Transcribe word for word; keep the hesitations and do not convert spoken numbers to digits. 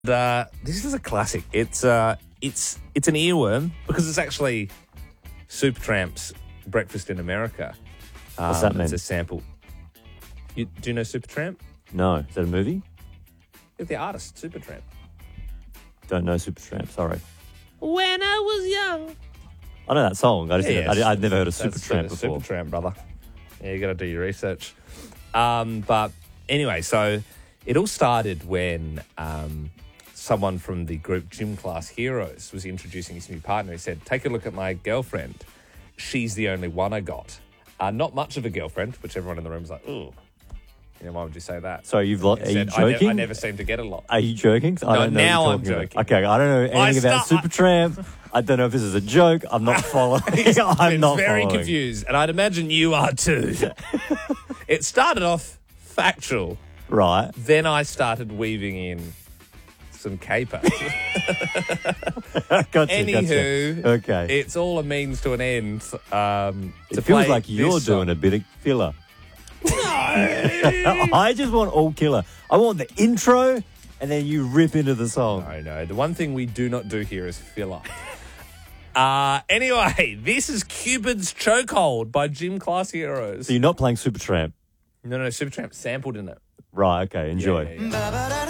Uh, this is a classic. It's uh, it's it's an earworm because it's actually Supertramp's Breakfast in America. Um, What's that mean? It's a sample. You, do you know Supertramp? No. Is that a movie? Yeah, the artist, Supertramp. Don't know Supertramp, sorry. When I was young. I know that song. I just Yeah, didn't, I, I'd never heard of That's Supertramp uh, before. Supertramp, brother. Yeah, you got to do your research. Um, but anyway, so it all started when um, someone from the group Gym Class Heroes was introducing his new partner. He said, take a look at my girlfriend. She's the only one I got. Uh, not much of a girlfriend, which everyone in the room was like, ooh. You know, why would you say that? So you've lo- He are you said, I, ne- joking? I never seem to get a lot. Are you joking? I No, don't know what now you're I'm talking about. joking. Okay, I don't know anything about start- Supertramp. I don't know if this is a joke. I'm not following. I'm Been not very following. confused, and I'd imagine you are too. It started off factual. Right. Then I started weaving in some caper. Gotcha, Anywho, gotcha. Okay. it's all a means to an end. Um, It to feels play like you're this doing song. a bit of filler. I just want all killer. I want the intro, and then you rip into the song. No, no. The one thing we do not do here is filler. uh, anyway, this is Cupid's Chokehold by Gym Class Heroes. So you're not playing Supertramp. No, no, Supertramp sampled in it. Right, okay, enjoy. Yeah, yeah, yeah.